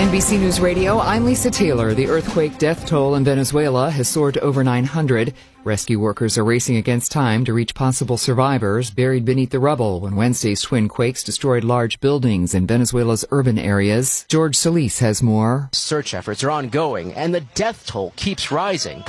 NBC News Radio, I'm Lisa Taylor. The earthquake death toll in Venezuela has soared to over 900. Rescue workers are racing against time to reach possible survivors buried beneath the rubble when Wednesday's twin quakes destroyed large buildings in Venezuela's urban areas. George Solis has more. Search efforts are ongoing, and the death toll keeps rising.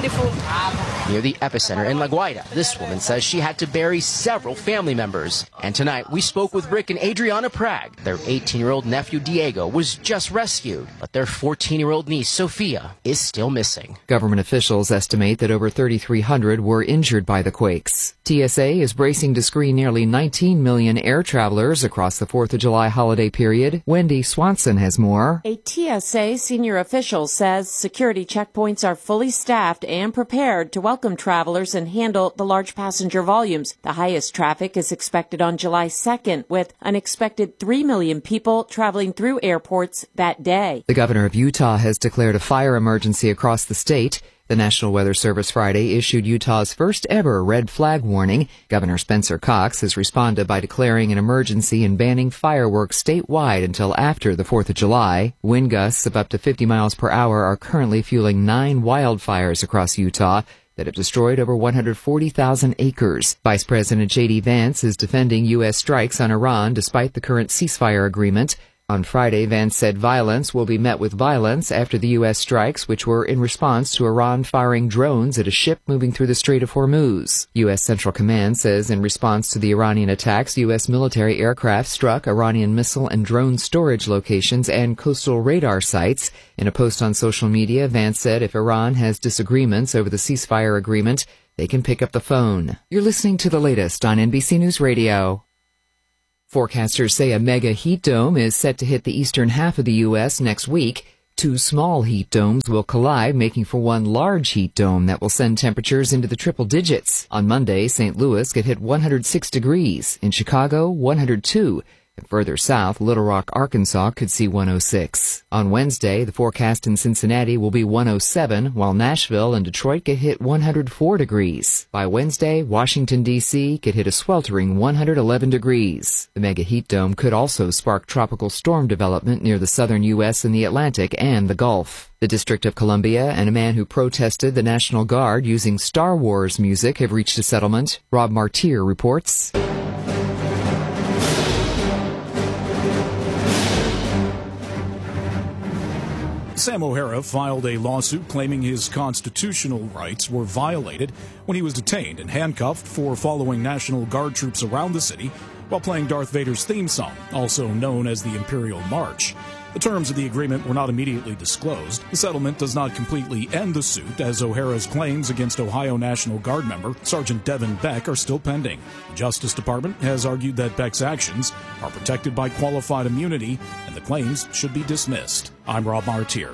Near the epicenter in La Guaira, this woman says she had to bury several family members. And tonight, we spoke with Rick and Adriana Prague. Their 18-year-old nephew, Diego, was just rescued, but their 14-year-old niece, Sofia, is still missing. Government officials estimate that over 3,300 were injured by the quakes. TSA is bracing to screen nearly 19 million air travelers across the 4th of July holiday period. Wendy Swanson has more. A TSA senior official says security checkpoints are fully staffed and prepared to welcome travelers and handle the large passenger volumes. The highest traffic is expected on July 2nd, with an expected 3 million people traveling through airports that day. The governor of Utah has declared a fire emergency across the state. The National Weather Service Friday issued Utah's first ever red flag warning. Governor Spencer Cox has responded by declaring an emergency and banning fireworks statewide until after the 4th of July. Wind gusts of up to 50 miles per hour are currently fueling 9 wildfires across Utah that have destroyed over 140,000 acres. Vice President J.D. Vance is defending U.S. strikes on Iran despite the current ceasefire agreement. On Friday, Vance said violence will be met with violence after the U.S. strikes, which were in response to Iran firing drones at a ship moving through the Strait of Hormuz. U.S. Central Command says in response to the Iranian attacks, U.S. military aircraft struck Iranian missile and drone storage locations and coastal radar sites. In a post on social media, Vance said if Iran has disagreements over the ceasefire agreement, they can pick up the phone. You're listening to the latest on NBC News Radio. Forecasters say a mega heat dome is set to hit the eastern half of the U.S. next week. 2 small heat domes will collide, making for one large heat dome that will send temperatures into the triple digits. On Monday, St. Louis could hit 106 degrees. In Chicago, 102. And further south, Little Rock, Arkansas could see 106. On Wednesday, the forecast in Cincinnati will be 107, while Nashville and Detroit could hit 104 degrees. By Wednesday, Washington, D.C. could hit a sweltering 111 degrees. The mega heat dome could also spark tropical storm development near the southern U.S. and the Atlantic and the Gulf. The District of Columbia and a man who protested the National Guard using Star Wars music have reached a settlement. Rob Martier reports. Sam O'Hara filed a lawsuit claiming his constitutional rights were violated when he was detained and handcuffed for following National Guard troops around the city while playing Darth Vader's theme song, also known as the Imperial March. The terms of the agreement were not immediately disclosed. The settlement does not completely end the suit, as O'Hara's claims against Ohio National Guard member Sergeant Devin Beck are still pending. The Justice Department has argued that Beck's actions are protected by qualified immunity, and the claims should be dismissed. I'm Rob Martier.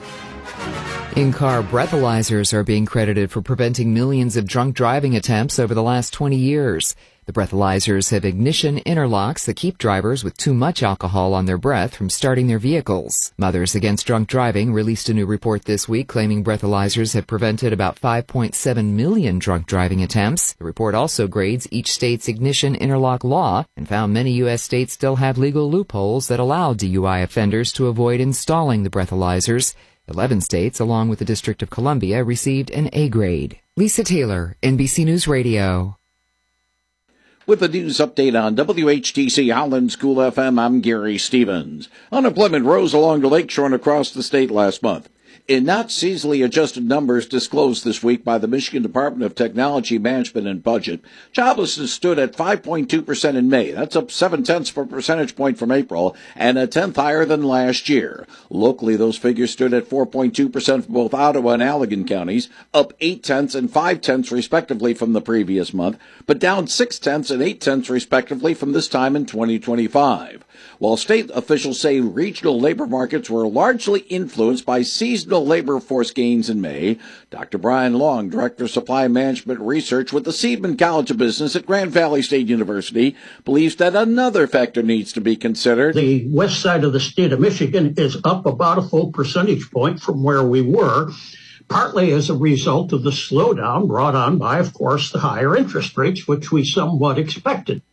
In-car breathalyzers are being credited for preventing millions of drunk driving attempts over the last 20 years. The breathalyzers have ignition interlocks that keep drivers with too much alcohol on their breath from starting their vehicles. Mothers Against Drunk Driving released a new report this week claiming breathalyzers have prevented about 5.7 million drunk driving attempts. The report also grades each state's ignition interlock law and found many U.S. states still have legal loopholes that allow DUI offenders to avoid installing the breathalyzers. 11 states, along with the District of Columbia, received an A grade. Lisa Taylor, NBC News Radio. With the news update on WHTC Holland School FM, I'm Gary Stevens. Unemployment rose along the lakeshore and across the state last month. In not seasonally adjusted numbers disclosed this week by the Michigan Department of Technology Management and Budget, joblessness stood at 5.2% in May. That's up 0.7 percentage point from April and a tenth higher than last year. Locally, those figures stood at 4.2% for both Ottawa and Allegan counties, up 0.8 and 0.5 respectively from the previous month, but down 0.6 and 0.8 respectively from this time in 2025. While state officials say regional labor markets were largely influenced by seasonal labor force gains in May, Dr. Brian Long, Director of Supply Management Research with the Seidman College of Business at Grand Valley State University, believes that another factor needs to be considered. The west side of the state of Michigan is up about a full percentage point from where we were, partly as a result of the slowdown brought on by, of course, the higher interest rates, which we somewhat expected.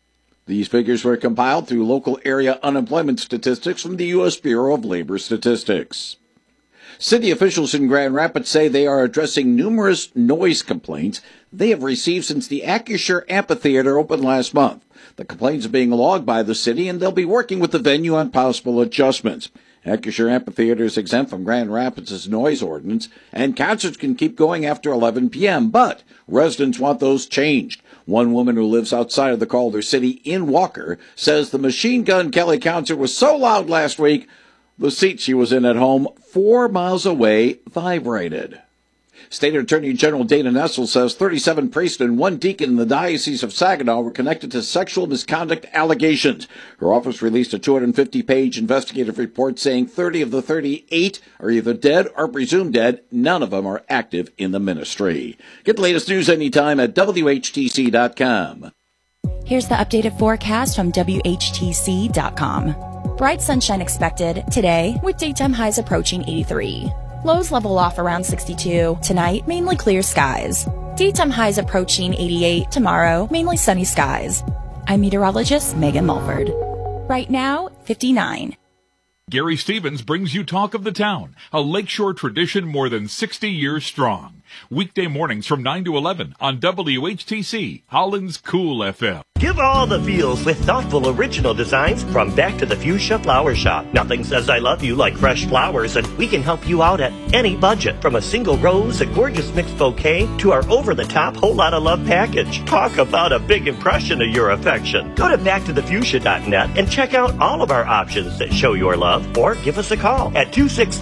These figures were compiled through local area unemployment statistics from the U.S. Bureau of Labor Statistics. City officials in Grand Rapids say they are addressing numerous noise complaints they have received since the Acrisure Amphitheater opened last month. The complaints are being logged by the city, and they'll be working with the venue on possible adjustments. Acrisure Amphitheater is exempt from Grand Rapids' noise ordinance, and concerts can keep going after 11 p.m., but residents want those changed. One woman who lives outside of the Calder City in Walker says the Machine Gun Kelly concert was so loud last week, the seat she was in at home 4 miles away vibrated. State Attorney General Dana Nessel says 37 priests and 1 deacon in the Diocese of Saginaw were connected to sexual misconduct allegations. Her office released a 250-page investigative report saying 30 of the 38 are either dead or presumed dead. None of them are active in the ministry. Get the latest news anytime at WHTC.com. Here's the updated forecast from WHTC.com. Bright sunshine expected today with daytime highs approaching 83. Lows level off around 62. Tonight, mainly clear skies. Daytime highs approaching 88. Tomorrow, mainly sunny skies. I'm meteorologist Megan Mulford. Right now, 59. Gary Stevens brings you Talk of the Town, a lakeshore tradition more than 60 years strong. Weekday mornings from 9 to 11 on WHTC, Holland's Cool FM. Give all the feels with thoughtful original designs from Back to the Fuchsia Flower Shop. Nothing says I love you like fresh flowers, and we can help you out at any budget. From a single rose, a gorgeous mixed bouquet, to our over-the-top whole lot of love package. Talk about a big impression of your affection. Go to backtothefuchsia.net and check out all of our options that show your love, or give us a call at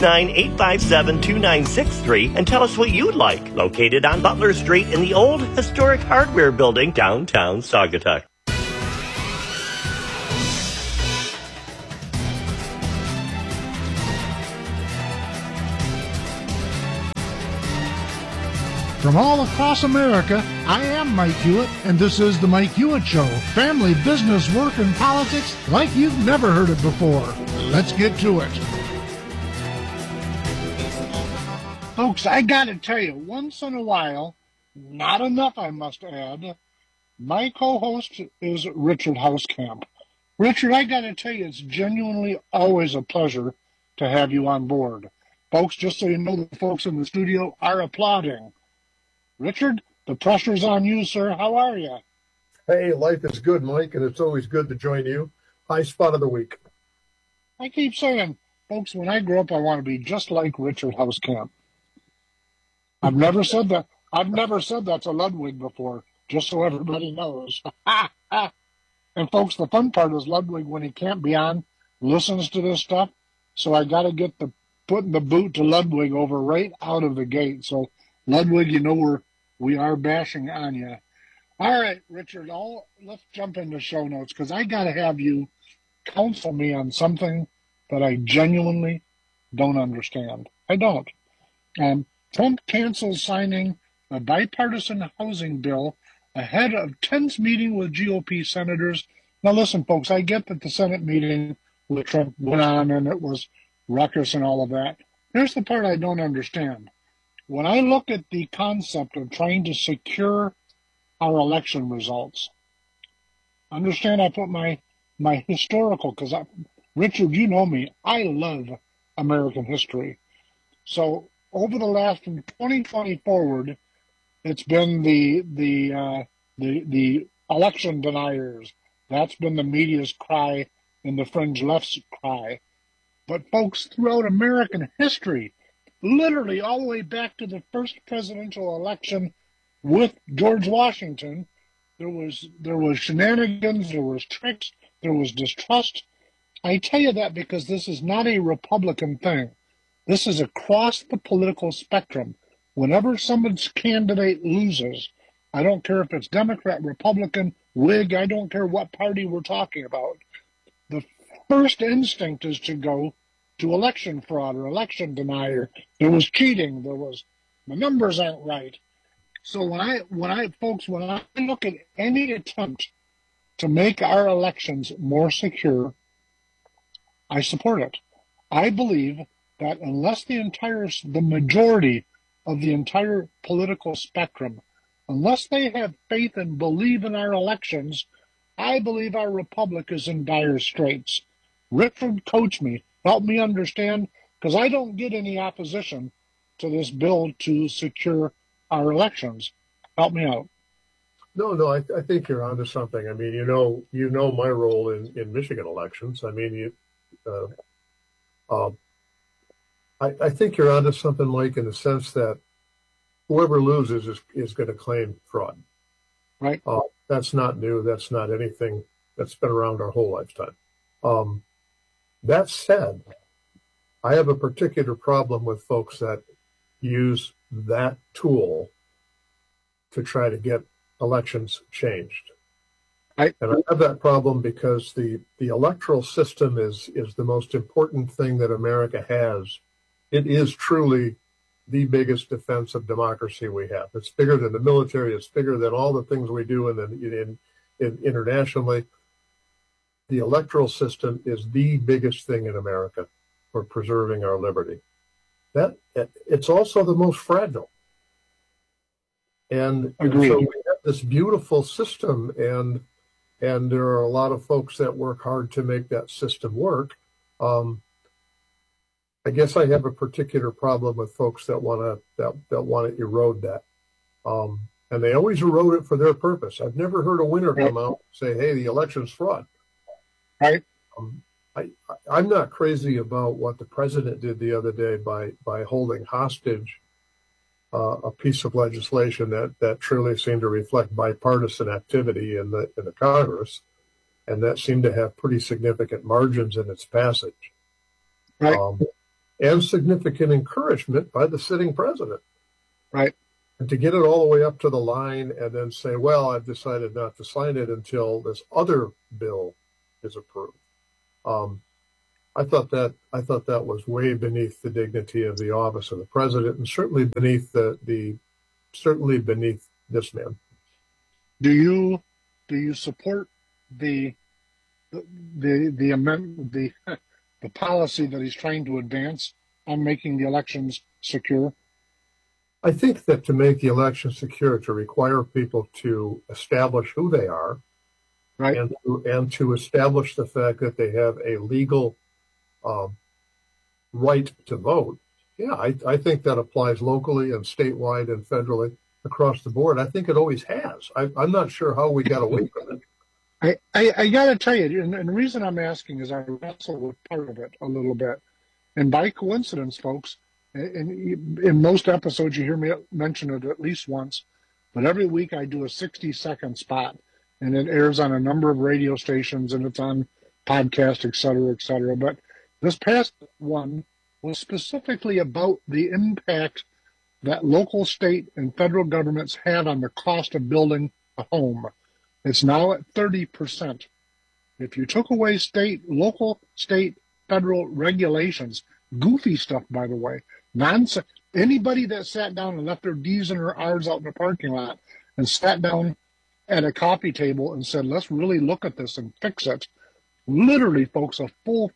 269-857-2963 and tell us what you'd like. Located on Butler Street in the old historic hardware building downtown Saugatuck. From all across America, I am Mike Hewitt, and this is The Mike Hewitt Show. Family, business, work, and politics like you've never heard it before. Let's get to it. Folks, I gotta tell you, once in a while, not enough I must add, my co-host is Richard Hauskamp. Richard, I gotta tell you, it's genuinely always a pleasure to have you on board. Folks, just so you know, the folks in the studio are applauding. Richard, the pressure's on you, sir. How are you? Hey, life is good, Mike, and it's always good to join you. High spot of the week. I keep saying, folks, when I grow up, I want to be just like Richard Hauskamp. I've never said that. I've never said that to Ludwig before, just so everybody knows. And folks, the fun part is Ludwig, when he can't be on, listens to this stuff. So I got to get putting the boot to Ludwig over right out of the gate. So Ludwig, you know we are bashing on you. All right, Richard, let's jump into show notes, because I got to have you counsel me on something that I genuinely don't understand. I don't. Trump cancels signing a bipartisan housing bill ahead of tense meeting with GOP senators. Now listen, folks, I get that the Senate meeting with Trump went on and it was ruckus and all of that. Here's the part I don't understand. When I look at the concept of trying to secure our election results, understand I put my historical, because Richard, you know me, I love American history. So over the last, from 2020 forward, it's been the election deniers. That's been the media's cry and the fringe left's cry. But folks, throughout American history, literally all the way back to the first presidential election with George Washington, there was shenanigans, there was tricks, there was distrust. I tell you that because this is not a Republican thing. This is across the political spectrum. Whenever someone's candidate loses, I don't care if it's Democrat, Republican, Whig, I don't care what party we're talking about. The first instinct is to go to election fraud or election denier. There was cheating. The numbers aren't right. So when I look at any attempt to make our elections more secure, I support it. I believe that unless the majority of the entire political spectrum, unless they have faith and believe in our elections, I believe our republic is in dire straits. Richard, coach me, help me understand, because I don't get any opposition to this bill to secure our elections. Help me out. No, I think you're onto something. I mean, you know my role in Michigan elections. I mean, I think you're onto something, Mike, in the sense that whoever loses is going to claim fraud. Right. That's not new. That's not anything that's been around our whole lifetime. That said, I have a particular problem with folks that use that tool to try to get elections changed. And I have that problem because the electoral system is the most important thing that America has. It is truly the biggest defense of democracy we have. It's bigger than the military. It's bigger than all the things we do in internationally. The electoral system is the biggest thing in America for preserving our liberty. It's also the most fragile. And so we have this beautiful system, and there are a lot of folks that work hard to make that system work. I guess I have a particular problem with folks that want to erode that, and they always erode it for their purpose. I've never heard a winner come out and say, "Hey, the election's fraud." Right. I'm not crazy about what the president did the other day by holding hostage a piece of legislation that truly seemed to reflect bipartisan activity in the Congress, and that seemed to have pretty significant margins in its passage. Right. And significant encouragement by the sitting president. Right. And to get it all the way up to the line and then say, well, I've decided not to sign it until this other bill is approved. I thought that was way beneath the dignity of the office of the president, and certainly beneath beneath this man. Do you support the amendment, the policy that he's trying to advance on making the elections secure? I think that to make the election secure, to require people to establish who they are, right, and to establish the fact that they have a legal right to vote. Yeah, I think that applies locally and statewide and federally across the board. I think it always has. I'm not sure how we got away from it. I got to tell you, and the reason I'm asking is I wrestle with part of it a little bit. And by coincidence, folks, in most episodes you hear me mention it at least once, but every week I do a 60-second spot, and it airs on a number of radio stations, and it's on podcast, et cetera, et cetera. But this past one was specifically about the impact that local, state, and federal governments have on the cost of building a home. It's now at 30%. If you took away local, state, federal regulations, goofy stuff, by the way, nonsense, anybody that sat down and left their D's and their R's out in the parking lot and sat down at a coffee table and said, let's really look at this and fix it, literally, folks, a full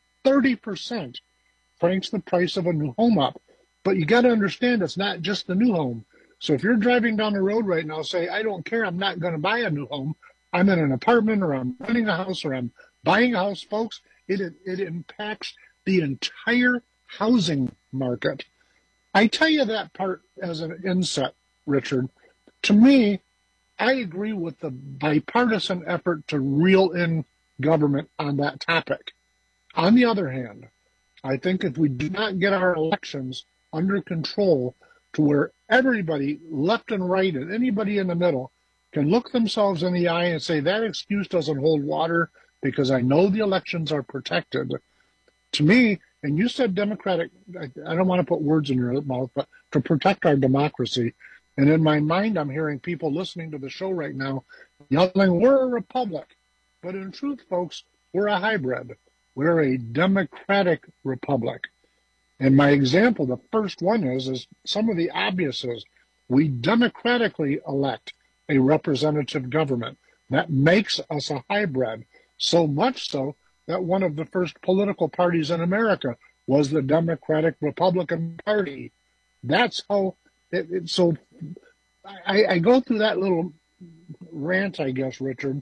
30% cranks the price of a new home up. But you got to understand, it's not just the new home. So if you're driving down the road right now, say, I don't care, I'm not going to buy a new home. I'm in an apartment, or I'm renting a house, or I'm buying a house, folks. It impacts the entire housing market. I tell you that part as an inset, Richard. To me, I agree with the bipartisan effort to reel in government on that topic. On the other hand, I think if we do not get our elections under control to where everybody left and right and anybody in the middle can look themselves in the eye and say that excuse doesn't hold water because I know the elections are protected. To me, and you said democratic, I don't want to put words in your mouth, but to protect our democracy. And in my mind, I'm hearing people listening to the show right now yelling, we're a republic. But in truth, folks, we're a hybrid. We're a democratic republic. And my example, the first one is some of the obvious is we democratically elect a representative government. That makes us a hybrid, so much so that one of the first political parties in America was the Democratic Republican Party. That's how so I go through that little rant, I guess, Richard,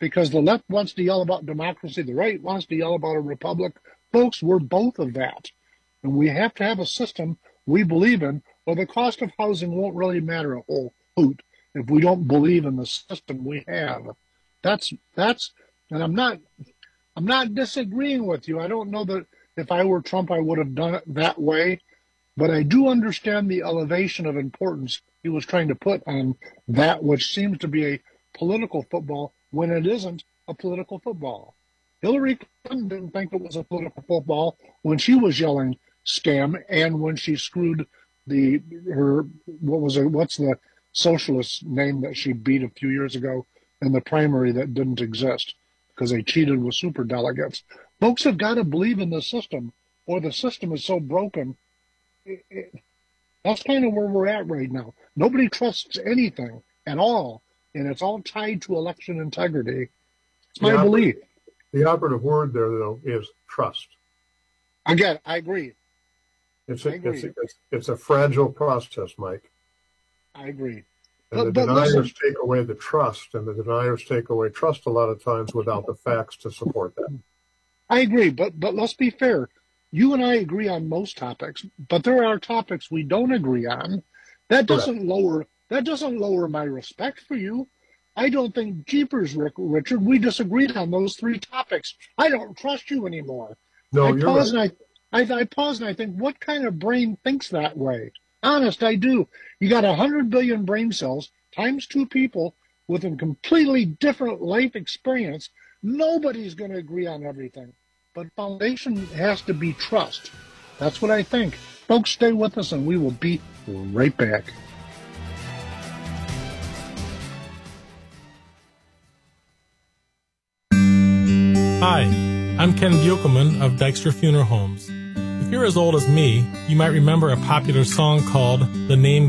because the left wants to yell about democracy, the right wants to yell about a republic. Folks, we're both of that. And we have to have a system we believe in, or the cost of housing won't really matter a whole hoot if we don't believe in the system we have. That's and I'm not disagreeing with you. I don't know that if I were Trump I would have done it that way, but I do understand the elevation of importance he was trying to put on that which seems to be a political football when it isn't a political football. Hillary Clinton didn't think it was a political football when she was yelling scam and when she screwed what's the socialist name that she beat a few years ago in the primary that didn't exist because they cheated with superdelegates. Folks have got to believe in the system, or the system is so broken. That's kind of where we're at right now. Nobody trusts anything at all, and it's all tied to election integrity. It's my belief. The operative word there, though, is trust. Again, I agree. It's a fragile process, Mike. I agree. And the deniers take away the trust, and the deniers take away trust a lot of times without the facts to support that. I agree, but let's be fair. You and I agree on most topics, but there are topics we don't agree on. That doesn't lower my respect for you. I don't think, jeepers, Richard, we disagreed on those three topics. I don't trust you anymore. No, I pause and I think, what kind of brain thinks that way? Honest, I do. You got 100 billion brain cells times 2 people with a completely different life experience. Nobody's going to agree on everything. But foundation has to be trust. That's what I think. Folks, stay with us and we will be right back. Hi, I'm Ken Buchelman of Dykstra Funeral Homes. If you're as old as me, you might remember a popular song called The Name